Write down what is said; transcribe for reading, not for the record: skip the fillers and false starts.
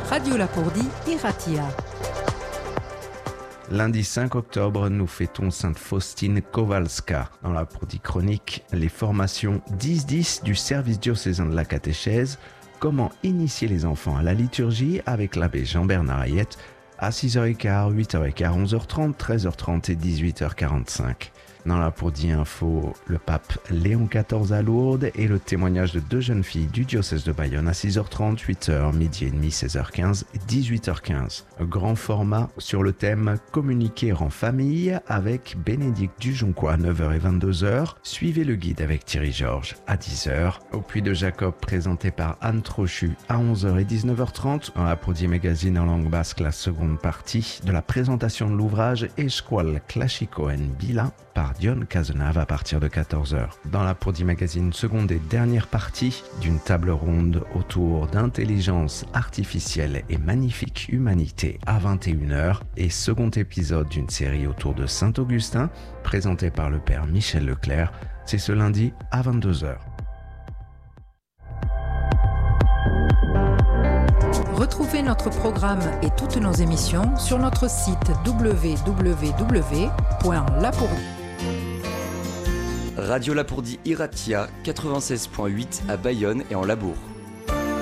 Radio Lapourdie, Iratia. Lundi 5 octobre, nous fêtons Sainte Faustine Kowalska. Dans la Lapourdie chronique, les formations 10-10 du service diocésain de la catéchèse, comment initier les enfants à la liturgie avec l'abbé Jean-Bernard Hayette à 6h15, 8h15, 11h30, 13h30 et 18h45. Dans la Lapourdie Info, le pape Léon XIV à Lourdes et le témoignage de deux jeunes filles du diocèse de Bayonne à 6h30, 8h, midi et demi, 16h15 et 18h15. Grand format sur le thème Communiquer en famille avec Bénédicte Dujoncois à 9h et 22h. Suivez le guide avec Thierry Georges à 10h. Au Puy de Jacob présenté par Anne Trochu à 11h et 19h30. Dans la Lapourdie Magazine en langue basque, la seconde partie de la présentation de l'ouvrage Eskual Klasikoen Bila par Dion Cazenave à partir de 14h. Dans la Lapourdie Magazine, seconde et dernière partie d'une table ronde autour d'intelligence artificielle et magnifique humanité à 21h et second épisode d'une série autour de Saint-Augustin présenté par le père Michel Leclerc. C'est ce lundi à 22h. Retrouvez notre programme et toutes nos émissions sur notre site www.lapourdie. Radio Lapourdie Iratia 96.8 à Bayonne et en Labourd.